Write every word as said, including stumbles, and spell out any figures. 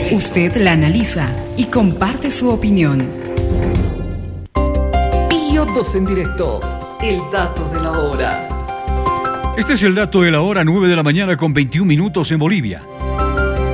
Usted la analiza y comparte su opinión. Pío dos en directo. El dato de la hora. Este es el dato de la hora, nueve de la mañana con veintiún minutos en Bolivia.